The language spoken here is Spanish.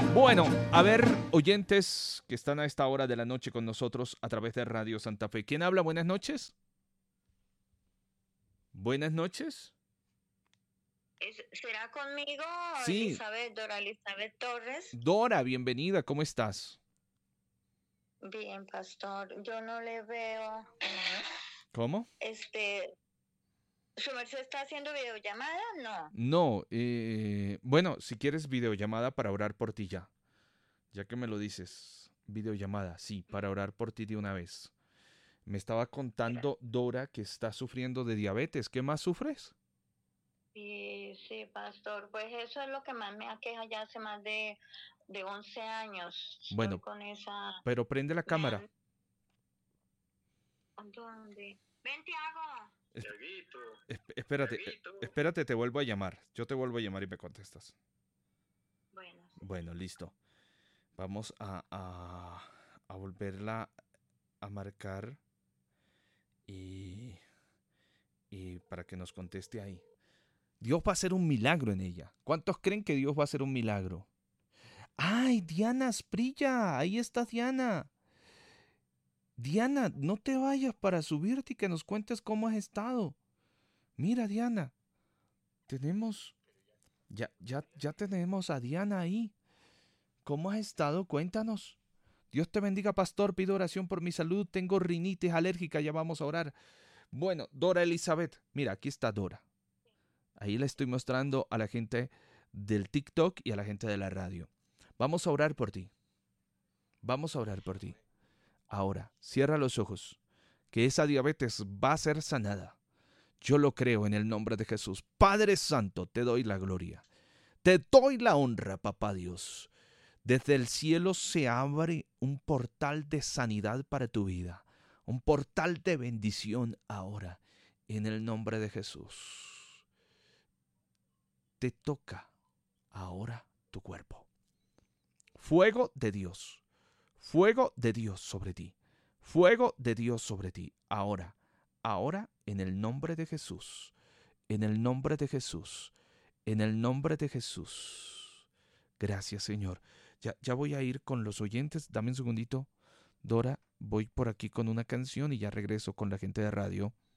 Bueno, a ver, oyentes que están a esta hora de la noche con nosotros a través de Radio Santa Fe. ¿Quién habla? Buenas noches. Buenas noches. ¿Será conmigo, Sí, Dora Elizabeth Torres? Dora, bienvenida. ¿Cómo estás? Bien, pastor. Yo no le veo. ¿Cómo? ¿Su merced está haciendo videollamada? No. No, bueno, si quieres videollamada para orar por ti ya que me lo dices, videollamada, sí, para orar por ti de una vez. Me estaba contando Dora que está sufriendo de diabetes. ¿Qué más sufres? Sí, pastor. Pues eso es lo que más me aqueja ya hace más de 11 años. Estoy Bueno, con esa. pero prende la Me cámara. han... ¿Dónde? Ven, Tiago. Espérate, espérate, te vuelvo a llamar. Yo te vuelvo a llamar y me contestas. Bueno. Bueno, listo. Vamos a volverla a marcar y, y para que nos conteste ahí. Dios va a hacer un milagro en ella. ¿Cuántos creen que Dios va a hacer un milagro? ¡Ay, Diana Asprilla! Ahí está Diana. Diana, no te vayas para subirte y que nos cuentes cómo has estado. Mira, Diana, tenemos, ya tenemos a Diana ahí. ¿Cómo has estado? Cuéntanos. Dios te bendiga, pastor. Pido oración por mi salud. Tengo rinitis alérgica. Ya vamos a orar. Bueno, Dora Elizabeth. Mira, aquí está Dora. Ahí le estoy mostrando a la gente del TikTok y a la gente de la radio. Vamos a orar por ti. Vamos a orar por ti. Ahora, cierra los ojos. Que esa diabetes va a ser sanada. Yo lo creo en el nombre de Jesús. Padre Santo, te doy la gloria. Te doy la honra, Papá Dios. Desde el cielo se abre un portal de sanidad para tu vida, un portal de bendición ahora, en el nombre de Jesús. Te toca ahora tu cuerpo. Fuego de Dios sobre ti, fuego de Dios sobre ti, ahora, en el nombre de Jesús, en el nombre de Jesús, en el nombre de Jesús. Gracias, Señor. Ya voy a ir con los oyentes. Dame un segundito. Dora, voy por aquí con una canción y ya regreso con la gente de radio.